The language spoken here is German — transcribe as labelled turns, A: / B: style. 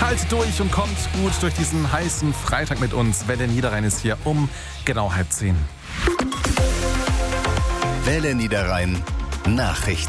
A: haltet durch und kommt gut durch diesen heißen Freitag mit uns. Welle Niederrhein ist hier um genau 9:30.
B: Welle Niederrhein Nachrichten.